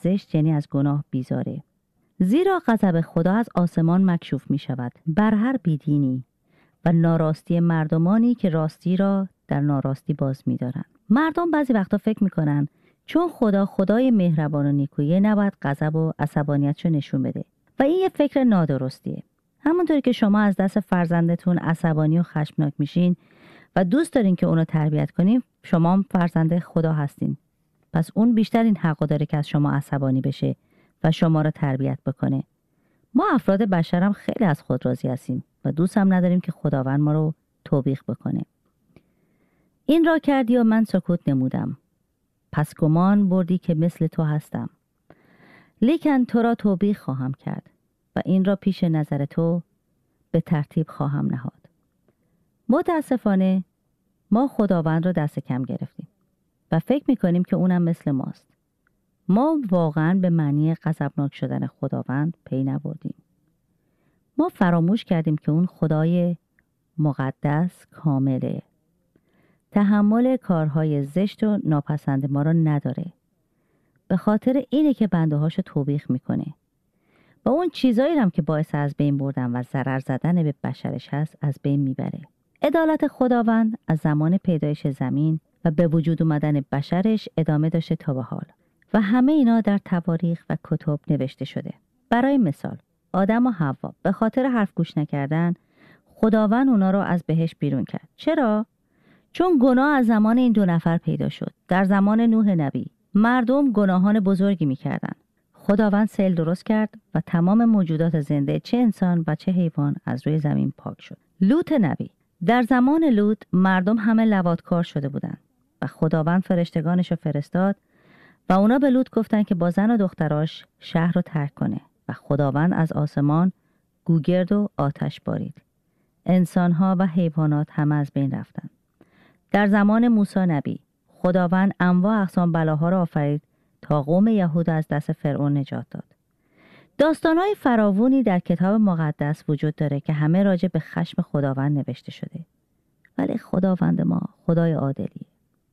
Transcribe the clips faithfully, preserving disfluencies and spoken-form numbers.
زشت یعنی از گناه بیزاره. زیرا غضب خدا از آسمان مکشوف می شود بر هر بیدینی و ناراستی مردمانی که راستی را در ناراستی باز می دارن. مردم بعضی وقتا فکر می کنن چون خدا خدای مهربان و نیکویه نباید غضب و عصبانیتشو نشون بده و این یه فکر نادرستیه. همونطوری که شما از دست فرزندتون عصبانی و خشمناک میشین و دوست دارین که اونو تربیت کنین، شما هم فرزند خدا هستین. پس اون بیشتر این حقو داره که از شما عصبانی بشه و شما رو تربیت بکنه. ما افراد بشر هم خیلی از خود راضی هستیم و دوست هم نداریم که خداوند ما رو توبیخ بکنه. این را کردی و من سکوت نمودم. پس گمان بردی که مثل تو هستم. لیکن تو را توبیخ خواهم کرد و این را پیش نظر تو به ترتیب خواهم نهاد. متاسفانه ما خداوند را دست کم گرفتیم و فکر میکنیم که اونم مثل ماست. ما واقعا به معنی غضبناک شدن خداوند پی نبردیم. ما فراموش کردیم که اون خدای مقدس کامله. تحمل کارهای زشت و ناپسند ما را نداره. به خاطر اینه که بنده هاشو توبیخ میکنه. و اون چیزایی هم که باعث از بین بردن و ضرر زدن به بشرش هست از بین میبره. عدالت خداوند از زمان پیدایش زمین و به وجود اومدن بشرش ادامه داشته تا به حال و همه اینا در تواریخ و کتب نوشته شده. برای مثال آدم و حوا به خاطر حرف گوش نکردن خداوند اونا رو از بهشت بیرون کرد. چرا؟ چون گناه از زمان این دو نفر پیدا شد. در زمان نوح نبی مردم گناهان بزرگی میکردن. خداوند سیل درست کرد و تمام موجودات زنده چه انسان و چه حیوان از روی زمین پاک شد. لوط نبی در زمان لوط مردم همه لواطکار شده بودند و خداوند فرشتگانش رو فرستاد و اونا به لوط گفتن که با زن و دختراش شهر رو ترک کنه و خداوند از آسمان گوگرد و آتش بارید. انسانها و حیوانات همه از بین رفتند. در زمان موسی نبی خداوند انواع اقسام بلاها را آفرید تا قوم یهود از دست فرعون نجات داد. داستان‌های فراوانی در کتاب مقدس وجود داره که همه راجع به خشم خداوند نوشته شده. ولی خداوند ما خدای عادلیه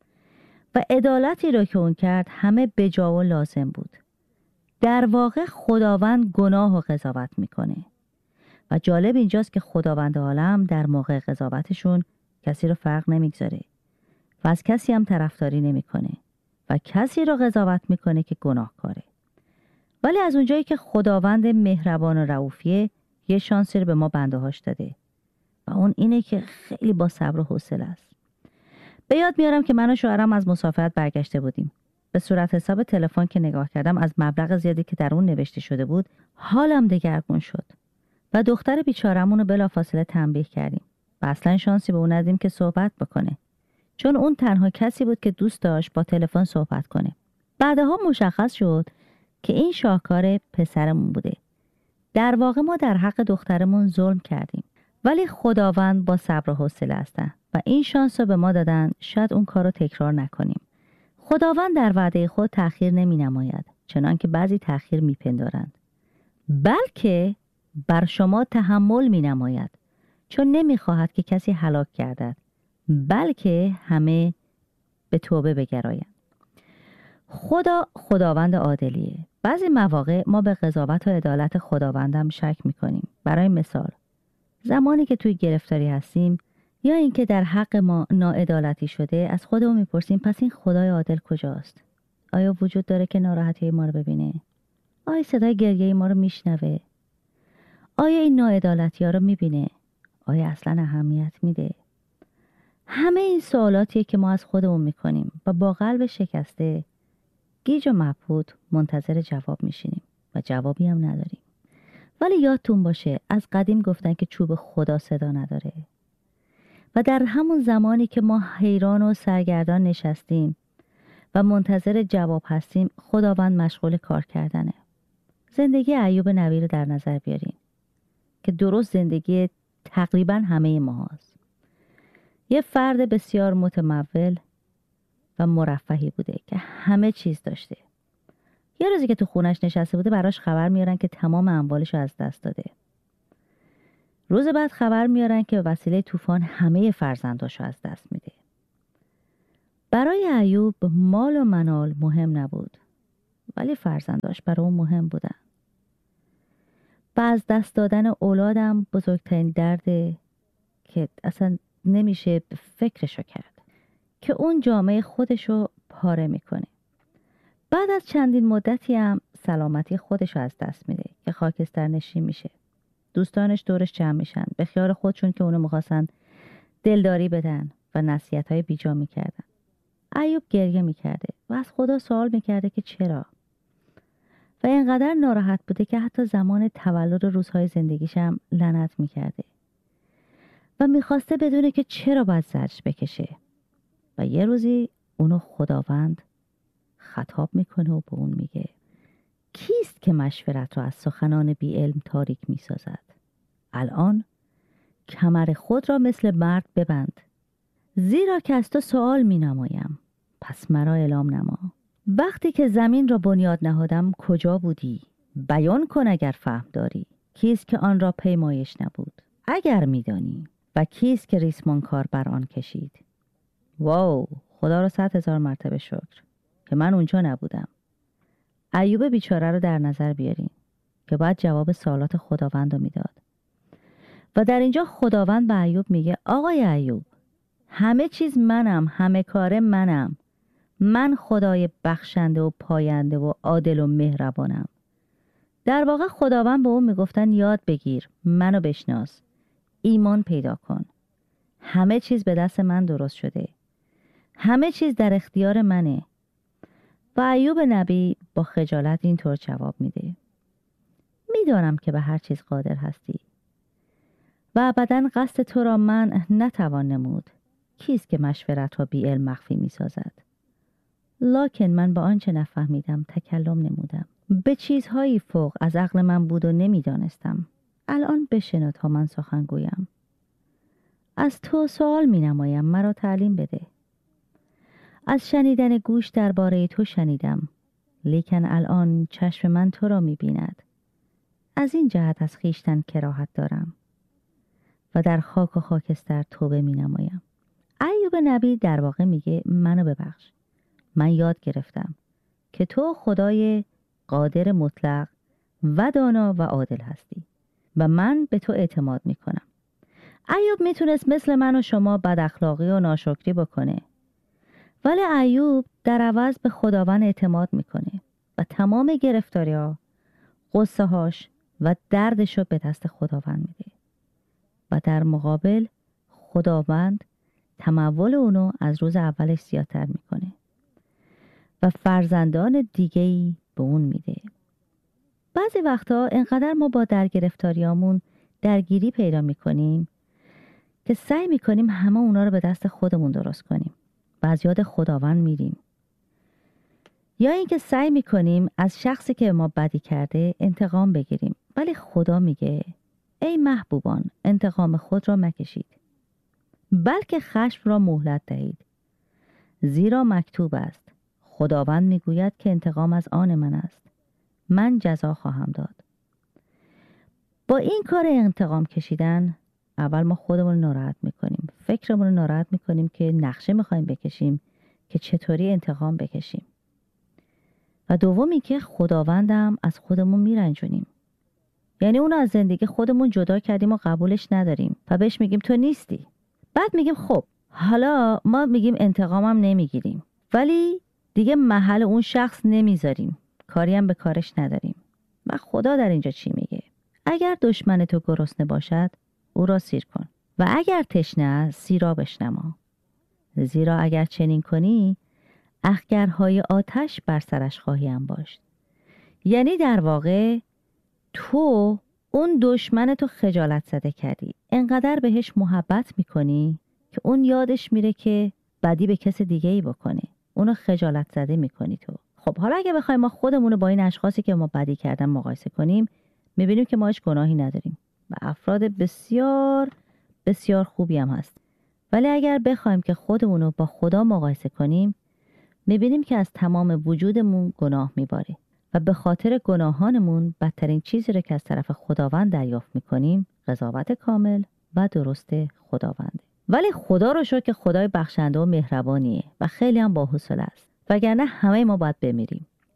و عدالتی را که اون کرد همه بجا و لازم بود. در واقع خداوند گناه و قضاوت میکنه و جالب اینجاست که خداوند عالم در موقع قضاوتشون کسی رو فرق نمیگذاره و از کسی هم طرفداری نمیکنه و کسی رو قضاوت میکنه که گناهکاره. ولی از اونجایی که خداوند مهربان و رئوفیه یه شانسی رو به ما بنده هاش داده و اون اینه که خیلی با صبر و حوصله است. به یاد میارم که من و شوهرم از مسافرت برگشته بودیم. به صورت حساب تلفن که نگاه کردم از مبلغ زیادی که در اون نوشته شده بود حالم دگرگون شد و دختر بیچاره‌مون رو بلافاصله تنبیه کردیم و اصلا شانسی به اون ندیم که صحبت بکنه، چون اون تنها کسی بود که دوست داشت با تلفن صحبت کنه. بعدها مشخص شد که این شاهکار پسرمون بوده. در واقع ما در حق دخترمون ظلم کردیم، ولی خداوند با صبر و حوصله هستن و این شانس رو به ما دادن شاید اون کار رو تکرار نکنیم. خداوند در وعده خود تأخیر نمی نماید، چنان که بعضی تأخیر می پندارند، بلکه بر شما تحمل می نماید، چون نمی خواهد که کسی هلاک گردد، بلکه همه به توبه بگرایند. خدا خداوند عادلیه. بعضی مواقع ما به قضاوت و عدالت خداوندم شک می کنیم. برای مثال زمانی که توی گرفتاری هستیم یا اینکه در حق ما ناعدالتی شده از خودمون میپرسیم پس این خدای عادل کجاست؟ آیا وجود داره که ناراحتی ما رو ببینه؟ آیا صدای گریه ما رو میشنوه؟ آیا این ناعدالتی ها رو میبینه؟ آیا اصلا اهمیت میده؟ همه این سوالاتیه که ما از خودمون میکنیم و با قلب شکسته گیج و مبهوت منتظر جواب میشینیم و جوابی هم نداریم. ولی یادتون باشه از قدیم گفتن که چوب خدا صدا نداره و در همون زمانی که ما حیران و سرگردان نشستیم و منتظر جواب هستیم خداوند مشغول کار کردنه. زندگی ایوب نبی رو در نظر بیارین که درست زندگی تقریبا همه ما هست. یه فرد بسیار متمول و مرفهی بوده که همه چیز داشته. یه روزی که تو خونش نشسته بوده براش خبر میارن که تمام اموالش رو از دست داده. روز بعد خبر میارن که به وسیله طوفان همه فرزنداشو از دست میده. برای ایوب مال و منال مهم نبود، ولی فرزنداش برای اون مهم بودن. و از دست دادن اولادم بزرگترین درده که اصلا نمیشه فکرشو کرد که اون جامعه خودشو پاره میکنه. بعد از چندین مدتی هم سلامتی خودشو از دست میده که خاکستر نشین میشه. دوستانش دورش جمع میشن به خیال خودشون که اونو میخواستن دلداری بدن و نصیحت‌های بیجا میکردن. ایوب گریه میکرده و از خدا سوال میکرده که چرا؟ و اینقدر ناراحت بوده که حتی زمان تولد روزهای زندگیش هم لعنت میکرده و میخواسته بدونه که چرا باید زجر بکشه. و یه روزی اونو خداوند خطاب میکنه و به اون میگه کیست که مشورت را از سخنان بی علم تاریک میسازد؟ الان کمر خود را مثل مرد ببند، زیرا که از تو سؤال می نمایم، پس مرا اعلام نما. وقتی که زمین را بنیاد نهادم کجا بودی؟ بیان کن اگر فهم داری. کیست که آن را پیمایش نبود اگر می دانی؟ و کیست که ریسمان کار بر آن کشید؟ واو، خدا را صد هزار مرتبه شکر که من اونجا نبودم. ایوب بیچاره رو در نظر بیارین که باید جواب سوالات خداوند رو میداد. و در اینجا خداوند به ایوب میگه آقای ایوب، همه چیز منم، همه کار منم. من خدای بخشنده و پاینده و عادل و مهربانم. در واقع خداوند به اون میگفتن یاد بگیر، منو بشناس، ایمان پیدا کن. همه چیز به دست من درست شده. همه چیز در اختیار منه. و ایوب نبی با خجالت اینطور جواب میده میدانم که به هر چیز قادر هستی و ابداً قصد تو را من نتوان نمود. کیست که مشورت را بی علم مخفی می سازد؟ لکن من با آنچه نفهمیدم تکلم نمودم. به چیزهایی فوق از عقل من بود و نمیدانستم. الان بشنو تا من سخن گویم. از تو سوال می نمایم، مرا تعلیم بده. از شنیدن گوش درباره تو شنیدم، لیکن الان چشم من تو را می بیند. از این جهت از خیشتن کراهت دارم و در خاک و خاکستر توبه می نمایم. ایوب نبی در واقع میگه منو ببخش. من یاد گرفتم که تو خدای قادر مطلق و دانا و عادل هستی و من به تو اعتماد می کنم. ایوب میتونست مثل من و شما بد اخلاقی و ناشکری بکنه، ولی ایوب در عوض به خداوند اعتماد میکنه و تمام گرفتاری‌ها، غصه هاش و دردشو به دست خداوند میده و در مقابل خداوند تمول اونو از روز اولش زیادتر میکنه و فرزندان دیگه‌ای به اون میده. بعضی وقتا انقدر ما با درگرفتاریامون درگیری پیدا میکنیم که سعی میکنیم همه اونا رو به دست خودمون درست کنیم و از یاد خداوند میریم، یا اینکه سعی میکنیم از شخصی که ما بدی کرده انتقام بگیریم، ولی خدا میگه ای محبوبان انتقام خود را مکشید، بلکه خشم را مهلت دهید، زیرا مکتوب است خداوند میگوید که انتقام از آن من است، من جزا خواهم داد. با این کار انتقام کشیدن اول ما خودمون ناراحت میکنیم، فکرمون رو ناراحت میکنیم که نقشه میخوایم بکشیم که چطوری انتقام بکشیم، و دومی که خداوندم از خودمون میرنجونیم، یعنی اونو از زندگی خودمون جدا کردیم و قبولش نداریم و بهش میگیم تو نیستی. بعد میگیم خب حالا ما میگیم انتقامم نمیگیریم، ولی دیگه محل اون شخص نمیذاریم، کاری هم به کارش نداریم. و خدا در اینجا چی میگه؟ اگر دشمن تو گرسنه باشد او را سیر کن و اگر تشنه سیرابش نما، زیرا اگر چنین کنی اخگرهای آتش بر سرش خواهی انباشت. یعنی در واقع تو اون دشمن تو خجالت زده کردی، انقدر بهش محبت میکنی که اون یادش میره که بدی به کس دیگه ای بکنه، اونو خجالت زده میکنی تو. خب حالا اگه بخوایم ما خودمونو با این اشخاصی که ما بدی کردن مقایسه کنیم، میبینیم که ما هیچ گناهی نداریم و افراد بسیار بسیار خوبی هم هست. ولی اگر بخوایم که خودمونو با خدا مقایسه کنیم، میبینیم که از تمام وجودمون گناه میباره و به خاطر گناهانمون بدترین چیزی رو که از طرف خداوند دریافت میکنیم قضاوت کامل و درست خداونده. ولی خدا رو شکر که خدای بخشنده و مهربانیه و خیلی هم باحوصله است، وگرنه همه ما باید بمیریم.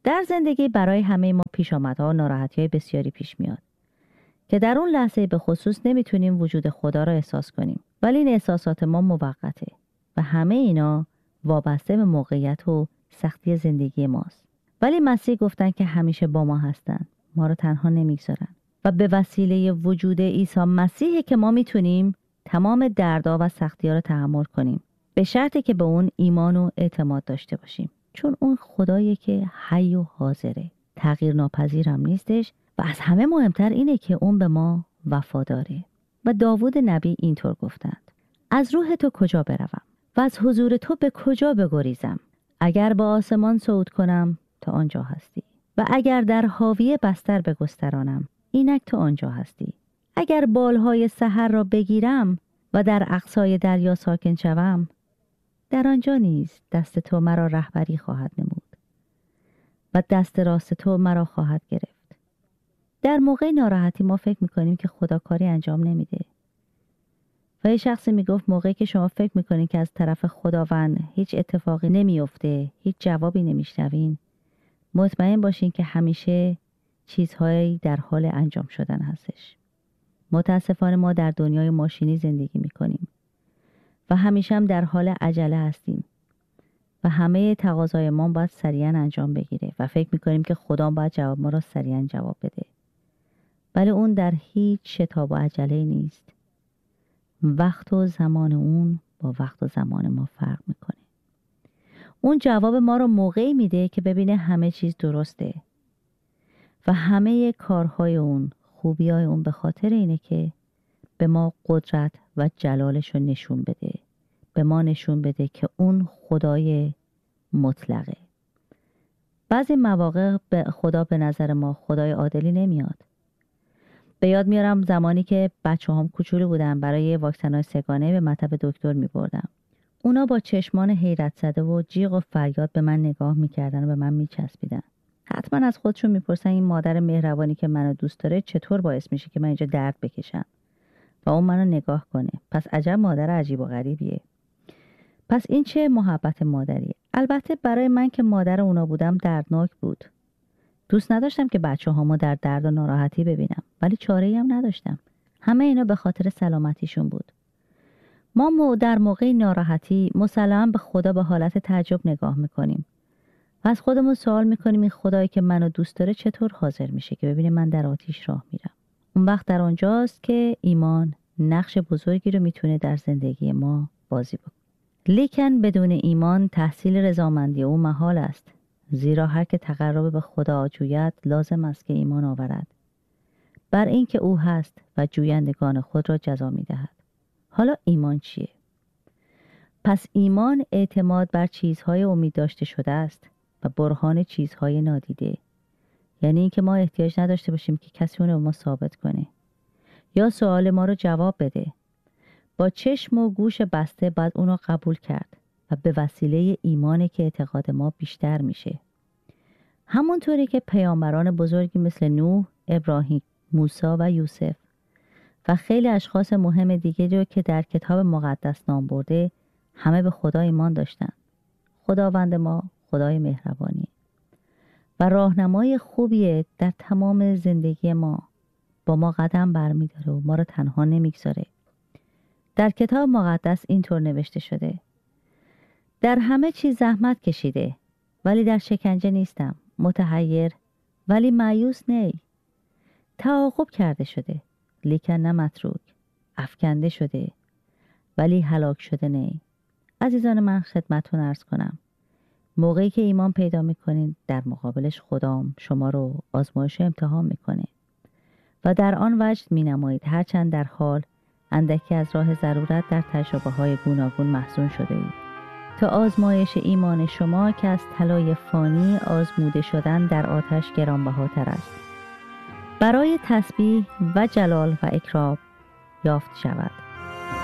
در زندگی برای همه ما پیشامدها و ناراحتی‌های بسیاری پیش میاد که در اون لحظه به خصوص نمیتونیم وجود خدا را احساس کنیم، ولی این احساسات ما موقته و همه اینا وابسته به موقعیت و سختی زندگی ماست. ولی مسیح گفتن که همیشه با ما هستن، ما رو تنها نمیگذارن و به وسیله وجود عیسی مسیح که ما میتونیم تمام دردها و سختی‌ها رو تحمل کنیم، به شرطی که به اون ایمان و اعتماد داشته باشیم، چون اون خدایی که حی و حاضره، تغییر ناپذیرم نیستش و از همه مهمتر اینه که اون به ما وفاداره. و داوود نبی اینطور گفتند: از روح تو کجا بروم و از حضور تو به کجا بگریزم؟ اگر به آسمان صعود کنم تو آنجا هستی و اگر در حاوی بستر بگسترانم اینک تو آنجا هستی. اگر بالهای سحر را بگیرم و در اقصای دریا ساکن شوم، در آنجا نیز دست تو مرا رهبری خواهد نمود و دست راست تو مرا خواهد گرفت. در موقع ناراحتی ما فکر میکنیم که خدا کاری انجام نمیده و یه شخصی میگفت موقعی که شما فکر میکنین که از طرف خداوند هیچ اتفاقی نمیفته، هیچ جوابی نمیشنوین، مطمئن باشین که همیشه چیزهایی در حال انجام شدن هستش. متاسفانه ما در دنیای ماشینی زندگی میکنیم و همیشه هم در حال عجله هستیم و همه تقاضای ما باید سریعا انجام بگیره و فکر میکنیم که خدا باید جواب ما را سریعا جواب بده، ولی اون در هیچ شتاب و عجله نیست. وقت و زمان اون با وقت و زمان ما فرق میکنه. اون جواب ما رو موقعی میده که ببینه همه چیز درسته و همه کارهای اون، خوبیای اون به خاطر اینه که به ما قدرت و جلالش رو نشون بده، به ما نشون بده که اون خدای مطلقه. بعضی مواقع به خدا به نظر ما خدای عادلی نمیاد. به یاد میارم زمانی که بچه هم کوچولو بودن، برای واکسن‌های سگانه به مطب دکتر میبردم. اونا با چشمان حیرت زده و جیغ و فریاد به من نگاه میکردن و به من میچسبیدن. حتما از خودشون میپرسن این مادر مهربانی که منو دوست داره چطور باعث میشه که من اینجا درد بکشم و اون منو نگاه کنه. پس عجب مادر عجیب و غریبیه. پس این چه محبت مادریه. البته برای من که مادر اونا بودم دردناک بود. دوست نداشتم که بچه هامو در درد و ناراحتی ببینم، ولی چاره‌ای هم نداشتم. همه اینا به خاطر سلامتیشون بود. ما در موقع ناراحتی مسلماً به خدا به حالت تعجب نگاه میکنیم و از خودمون سوال میکنیم این خدایی که منو دوست داره چطور حاضر میشه که ببینه من در آتیش راه میرم. اون وقت در اونجاست که ایمان نقش بزرگی رو میتونه در زندگی ما بازی بکنه. لیکن بدون ایمان تحصیل رضامندی او محال است، زیرا هر که تقرب به خدا جوید لازم است که ایمان آورد بر این که او هست و جویندگان خود را جزا میدهد. حالا ایمان چیه؟ پس ایمان اعتماد بر چیزهای امید داشته شده است و برهان چیزهای نادیده. یعنی اینکه ما احتیاج نداشته باشیم که کسی اون رو ما ثابت کنه یا سوال ما رو جواب بده. با چشم و گوش بسته باید اون رو قبول کرد و به وسیله ایمانه که اعتقاد ما بیشتر میشه. همونطوری که پیامبران بزرگی مثل نوح، ابراهیم، موسی و یوسف و خیلی اشخاص مهم دیگه رو که در کتاب مقدس نام برده همه به خدا ایمان داشتن. خداوند ما خدای مهربانی و راهنمای خوبیه در تمام زندگی ما، با ما قدم برمیداره و ما رو تنها نمیگذاره. در کتاب مقدس اینطور نوشته شده: در همه چیز زحمت کشیده ولی در شکنجه نیستم، متحیر ولی مایوس نی، تعاقب کرده شده لیکن نه متروک، افکنده شده ولی هلاک شده نی. عزیزان من خدمتتون عرض کنم، موقعی که ایمان پیدا میکنین در مقابلش خدام شما رو آزمایش امتحان میکنه و در آن وجد مینمایید هرچند در حال اندکی از راه ضرورت در تجربه های گوناگون محزون شده اید تا آزمایش ایمان شما که از طلای فانی آزموده شدن در آتش گرانبهاتر است برای تسبیح و جلال و اکرام یافت شود.